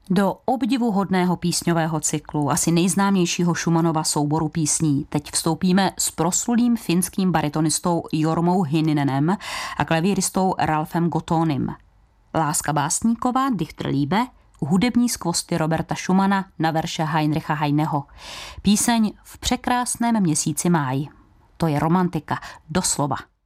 Do obdivuhodného písňového cyklu, asi nejznámějšího Schumannova souboru písní, teď vstoupíme s proslulým finským baritonistou Jormou Hinninenem a klavíristou Ralfem Gottonem. Láska básníková, Dichterliebe, hudební skvosty Roberta Schumana na verše Heinricha Heineho. Píseň V překrásném měsíci máji. To je romantika, doslova.